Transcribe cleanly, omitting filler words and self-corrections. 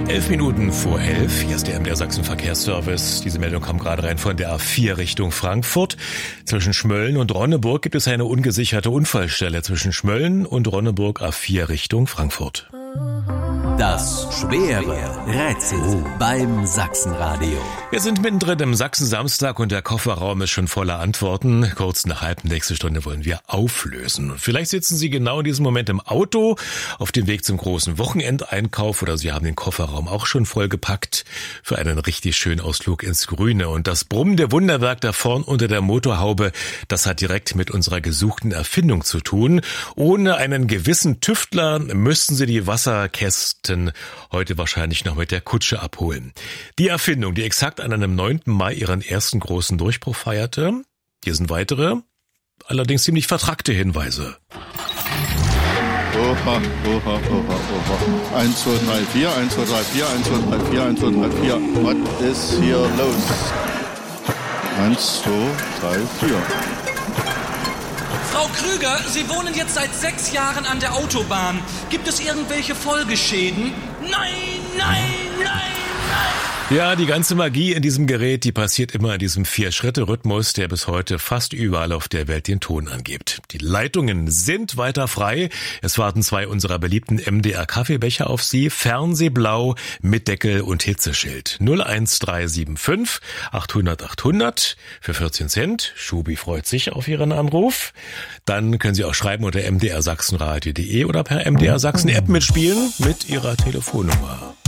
11:11. Hier ist der MDR Sachsen Verkehrsservice. Diese Meldung kam gerade rein von der A4 Richtung Frankfurt. Zwischen Schmölln und Ronneburg gibt es eine ungesicherte Unfallstelle. Zwischen Schmölln und Ronneburg A4 Richtung Frankfurt. Das schwere Rätsel beim Sachsenradio. Wir sind mittendrin im Sachsen-Samstag und der Kofferraum ist schon voller Antworten. Kurz nach halb nächste Stunde wollen wir auflösen. Vielleicht sitzen Sie genau in diesem Moment im Auto auf dem Weg zum großen Wochenendeinkauf oder Sie haben den Kofferraum auch schon vollgepackt für einen richtig schönen Ausflug ins Grüne. Und das brummende Wunderwerk da vorn unter der Motorhaube, das hat direkt mit unserer gesuchten Erfindung zu tun. Ohne einen gewissen Tüftler müssten Sie die Wasserkästen heute wahrscheinlich noch mit der Kutsche abholen. Die Erfindung, die exakt an einem 9. Mai ihren ersten großen Durchbruch feierte. Hier sind weitere, allerdings ziemlich vertrackte Hinweise. Oha, oha, oha, oha. 1, 2, 3, 4, 1, 2, 3, 4, 1, 2, 3, 4, 1, 2, 3, 4. Was ist hier los? 1, 2, 3, 4. Frau Krüger, Sie wohnen jetzt seit 6 Jahren an der Autobahn. Gibt es irgendwelche Folgeschäden? Nein, nein, nein, nein! Ja, die ganze Magie in diesem Gerät, die passiert immer in diesem 4-Schritte-Rhythmus, der bis heute fast überall auf der Welt den Ton angibt. Die Leitungen sind weiter frei. Es warten 2 unserer beliebten MDR-Kaffeebecher auf Sie. Fernsehblau mit Deckel und Hitzeschild. 01375 800 800 für 14 Cent. Schubi freut sich auf Ihren Anruf. Dann können Sie auch schreiben unter mdrsachsenradio.de oder per MDR Sachsen App mitspielen mit Ihrer Telefonnummer.